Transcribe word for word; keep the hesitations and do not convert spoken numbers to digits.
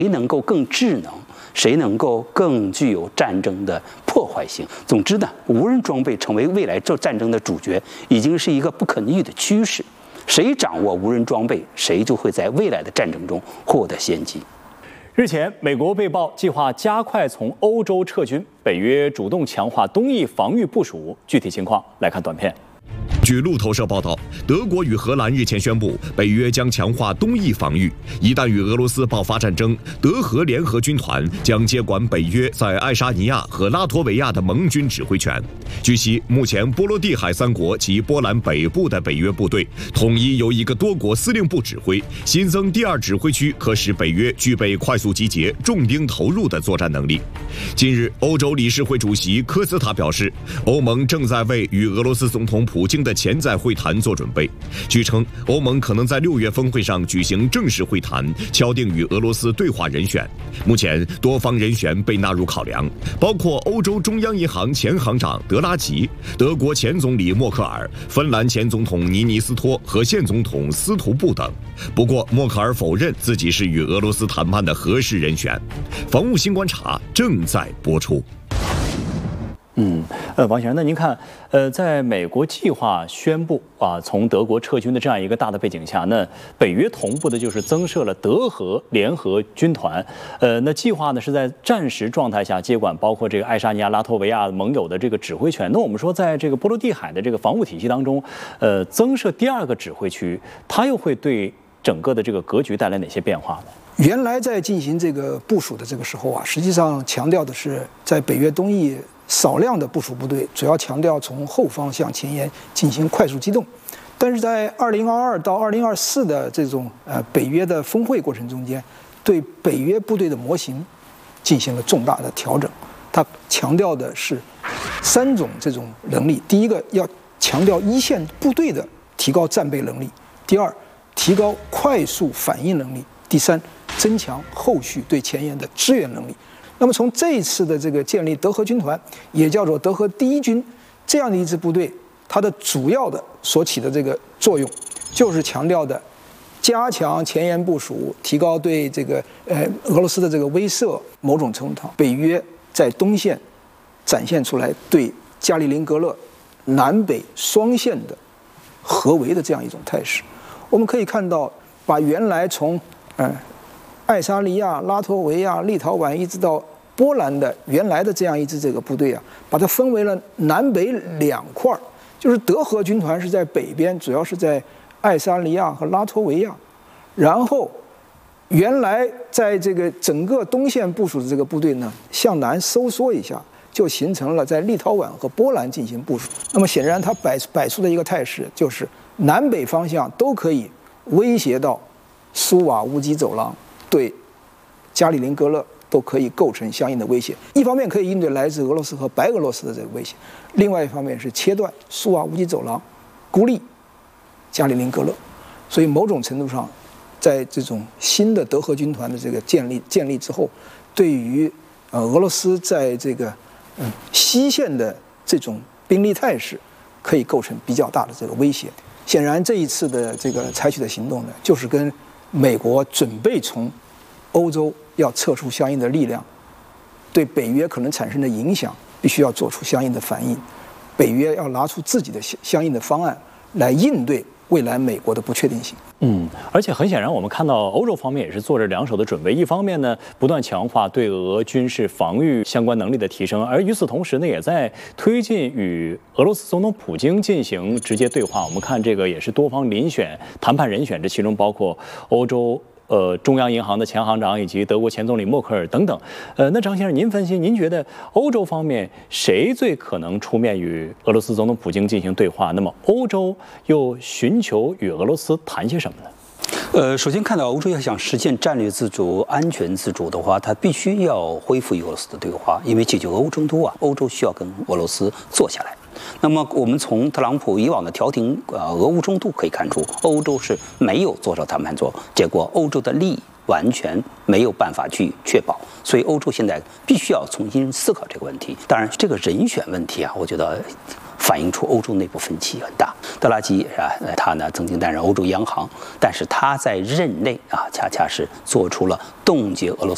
谁能够更智能，谁能够更具有战争的破坏性。总之呢，无人装备成为未来这战争的主角，已经是一个不可逆的趋势。谁掌握无人装备，谁就会在未来的战争中获得先机。 日前，美国被曝计划加快从欧洲撤军，北约主动强化东翼防御部署。具体情况来看短片。 据路透社报道，德国与荷兰日前宣布，北约将强化东翼防御。一旦与俄罗斯爆发战争，德荷联合军团将接管北约在爱沙尼亚和拉脱维亚的盟军指挥权。据悉，目前波罗的海三国及波兰北部的北约部队统一由一个多国司令部指挥，新增第二指挥区可使北约具备快速集结、重兵投入的作战能力。近日，欧洲理事会主席科斯塔表示，欧盟正在为与俄罗斯总统普京的潜在会谈做准备。据称，欧盟可能在六月峰会上举行正式会谈，敲定与俄罗斯对话人选。目前，多方人选被纳入考量，包括欧洲中央银行前行长德拉吉、德国前总理默克尔、芬兰前总统尼尼斯托和现总统斯图布等。不过，默克尔否认自己是与俄罗斯谈判的合适人选。防务新观察正在播出。 嗯，呃，王先生，那您看，呃，在美国计划宣布啊从德国撤军的这样一个大的背景下，那北约同步的就是增设了德荷联合军团，呃，那计划呢是在战时状态下接管包括这个爱沙尼亚、拉脱维亚盟友的这个指挥权。那我们说，在这个波罗的海的这个防务体系当中，呃，增设第二个指挥区，它又会对整个的这个格局带来哪些变化呢？ 原来在进行这个部署的这个时候啊，实际上强调的是在北约东翼少量的部署部队，主要强调从后方向前沿进行快速机动。但是在二零二二到二零二四的这种呃北约的峰会过程中间，对北约部队的模型进行了重大的调整。它强调的是三种这种能力：第一个要强调一线部队的提高战备能力；第二，提高快速反应能力；第三，增强后续对前沿的支援能力。那么从这一次的这个建立德荷军团，也叫做德荷第一军这样的一支部队，它的主要的所起的这个作用，就是强调的加强前沿部署，提高对这个呃俄罗斯的这个威慑。某种程度上，北约在东线展现出来对加里宁格勒南北双线的合围的这样一种态势。我们可以看到，把原来从呃爱沙尼亚、拉脱维亚、立陶宛一直到波兰的原来的这样一支这个部队啊，把它分为了南北两块，就是德荷军团是在北边，主要是在爱沙尼亚和拉脱维亚，然后原来在这个整个东线部署的这个部队呢，向南收缩一下，就形成了在立陶宛和波兰进行部署。那么显然，它摆摆出的一个态势就是南北方向都可以威胁到苏瓦乌基走廊，对加里宁格勒都可以构成相应的威胁。一方面可以应对来自俄罗斯和白俄罗斯的这个威胁，另外一方面是切断苏瓦乌基走廊，孤立加里宁格勒。所以某种程度上，在这种新的德荷军团的这个建立建立之后，对于呃俄罗斯在这个嗯西线的这种兵力态势，可以构成比较大的这个威胁。显然，这一次的这个采取的行动呢，就是跟美国准备从欧洲要撤出相应的力量，对北约可能产生的影响，必须要做出相应的反应。北约要拿出自己的相应的方案来应对未来美国的不确定性。 嗯，而且很显然，我们看到欧洲方面也是做着两手的准备。一方面呢，不断强化对俄军事防御相关能力的提升，而与此同时呢，也在推进与俄罗斯总统普京进行直接对话。我们看这个也是多方遴选谈判人选，这其中包括欧洲呃中央银行的前行长以及德国前总理默克尔等等。呃，那张先生，您分析，您觉得欧洲方面谁最可能出面与俄罗斯总统普京进行对话？那么欧洲又寻求与俄罗斯谈些什么呢？ 呃，首先看到欧洲要想实现战略自主、安全自主的话，它必须要恢复与俄罗斯的对话，因为解决俄乌冲突啊，欧洲需要跟俄罗斯坐下来。那么我们从特朗普以往的调停呃俄乌冲突可以看出，欧洲是没有坐上谈判桌，结果欧洲的利益完全没有办法去确保，所以欧洲现在必须要重新思考这个问题。当然，这个人选问题啊，我觉得反映出欧洲内部分歧很大。德拉吉啊，他呢曾经担任欧洲央行，但是他在任内啊，恰恰是做出了冻结俄罗斯